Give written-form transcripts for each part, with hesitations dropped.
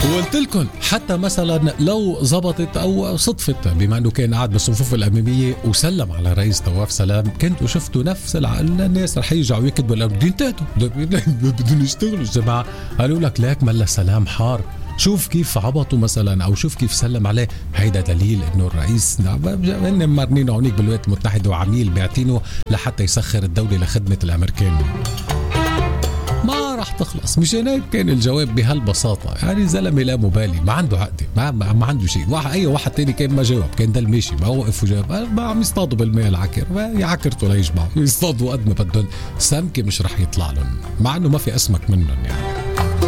وقلت لكم حتى مثلا لو زبطت او صدفت بما انه كان قاعد بالصفوف الاماميه وسلم على رئيس طواف سلام، كنتوا شفتوا نفس الناس رح يرجعوا يكتبوا لك بدين تاتوا بدهم يشتغلوا الجماعه. قالوا لك ليك ملا سلام حار، شوف كيف عبطوا مثلا او شوف كيف سلم عليه. هيدا دليل انه الرئيس هن مرنينه هونيك بالولايات المتحده وعميل بيعطينه لحتى يسخر الدوله لخدمه الامريكان. ما راح تخلص. مشان هيك كان الجواب بهالبساطه، يعني زلمه لا مبالي، ما عنده عقده، ما عنده شيء. اي واحد تاني كان ما جاوب، كان دل ماشي ما وقف وجاوب. ما عم يصطادوا بالماء العكر، يعكرتوا ليجمعوا يصطادوا قد ما بدهم، سمكه مش رح يطلع لهم، مع انه ما في اسمك منهم. يعني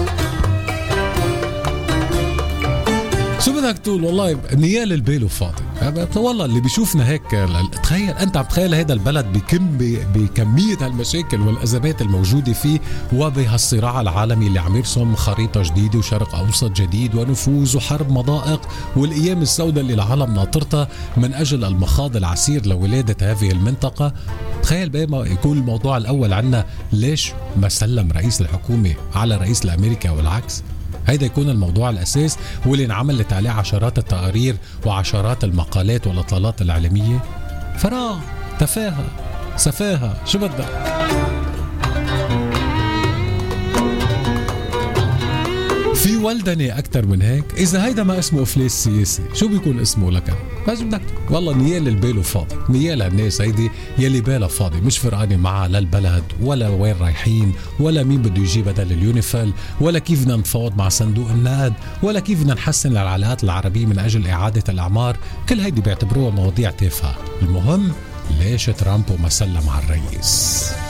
شو بدك تقول؟ والله نيال البيل وفاضي. والله اللي بيشوفنا هيك تخيل انت عم تخيل هيدا البلد بكمية هالمشاكل والازمات الموجودة فيه، وبهالصراع العالمي اللي عم يرسم خريطة جديدة وشرق اوسط جديد ونفوذ وحرب مضائق والايام السوداء اللي العالم ناطرتها من اجل المخاض العسير لولادة هذه المنطقة. تخيل بقى ما يكون الموضوع الاول عنا ليش ما سلم رئيس الحكومة على رئيس الامريكا والعكس. هيدا يكون الموضوع الأساس واللي انعملت عليه عشرات التقارير وعشرات المقالات والإطلالات الإعلامية. فراغ، تفاهة، سفاهة، شو بدك؟ في ولدني أكتر من هيك؟ إذا هيدا ما اسمه إفلاس سياسي شو بيكون اسمه لك؟ بس بدك والله نيال البيل فاضي، نيال الناس هيدي يلي بالها فاضي، مش فرقانة معها لا البلد ولا وين رايحين ولا مين بده يجي بدل اليونيفيل ولا كيف بدنا نتفاوض مع صندوق النقد ولا كيف بدنا نحسن العلاقات العربية من أجل إعادة الأعمار. كل هيدي بيعتبروها مواضيع تافهة. المهم ليش ترامب ما سلم على الرئيس؟